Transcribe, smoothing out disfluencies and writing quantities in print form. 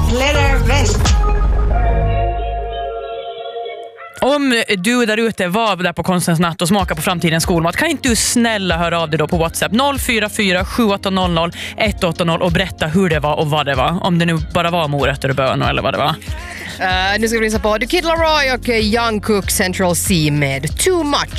Fläderväst. Om du där ute var där på Konstens natt och smakar på framtidens skolmat, kan inte du snälla höra av dig då på WhatsApp 044 7800 180 och berätta hur det var och vad det var. Om det nu bara var morötter och bönor eller vad det var. Nu ska vi lyssna på The Kid Laroi och Young Cook Central C med Too Much.